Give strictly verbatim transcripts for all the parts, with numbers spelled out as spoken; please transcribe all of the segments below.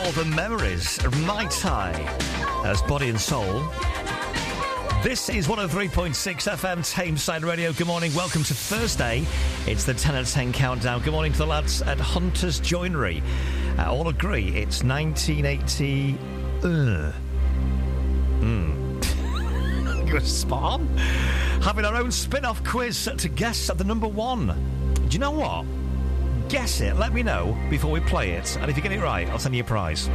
all the memories of Mai Tai as Body and Soul. This is one oh three point six F M Tameside Radio. Good morning, welcome to Thursday. It's the ten out of ten countdown. Good morning to the lads at Hunter's Joinery. Uh, all agree it's nineteen eighty... Uh. Mm. Good spot on. Having our own spin-off quiz to guess at the number one. Do you know what? Guess it, let me know before we play it. And if you get it right, I'll send you a prize.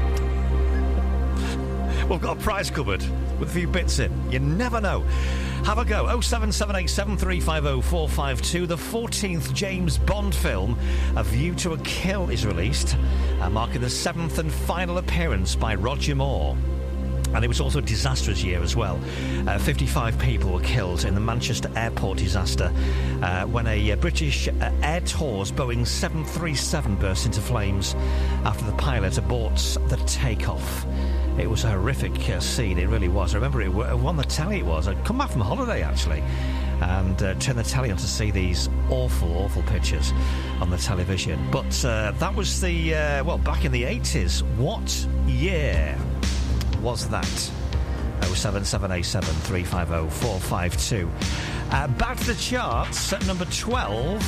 We've got a prize cupboard with a few bits in. You never know. Have a go. oh seven seven eight seven three five oh four five two. The fourteenth James Bond film, A View to a Kill, is released, uh, marking the seventh and final appearance by Roger Moore. And it was also a disastrous year as well. Uh, fifty-five people were killed in the Manchester airport disaster uh, when a uh, British uh, Air Tours Boeing seven thirty-seven burst into flames after the pilot aborts the takeoff. It was a horrific uh, scene, it really was. I remember it on the telly it was. I'd come back from holiday, actually, and uh, turned the telly on to see these awful, awful pictures on the television. But uh, that was the, uh, well, back in the eighties. What year was that? oh seven seven eight seven three five oh four five two. Uh, back to the charts at number twelve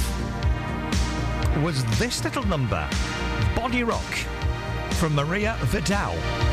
was this little number, Body Rock, from Maria Vidal.